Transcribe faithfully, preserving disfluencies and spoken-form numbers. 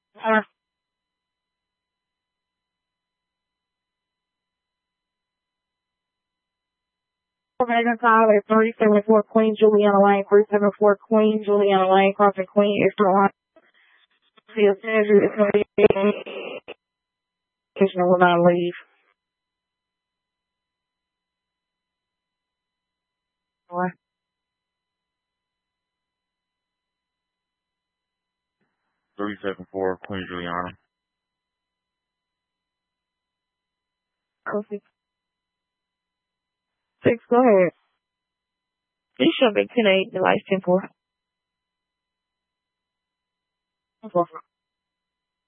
Uh, Megan Tyler, three seven four Queen Juliana Lane, three seven four Queen Juliana Lane, crossing Queen Extra Line. See a Sandra, it's going to be Kitchener will not leave. What? three seven four Queen Juliana. Oh, six. Six, go ahead. You should be ten eight, the lights ten four.